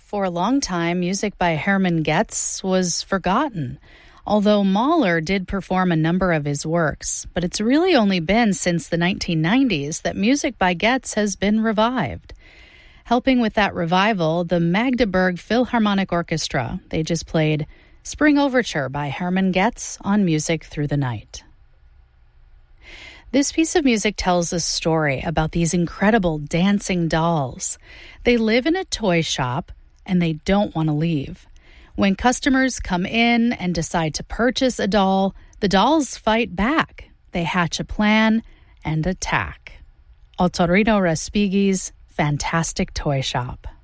For a long time, music by Hermann Goetz was forgotten, although Mahler did perform a number of his works. But it's really only been since the 1990s that music by Goetz has been revived. Helping with that revival, the Magdeburg Philharmonic Orchestra. They just played Spring Overture by Hermann Goetz on Music Through the Night. This piece of music tells a story about these incredible dancing dolls. They live in a toy shop, and they don't want to leave. When customers come in and decide to purchase a doll, the dolls fight back. They hatch a plan and attack. Ottorino Respighi's Fantastic Toy Shop.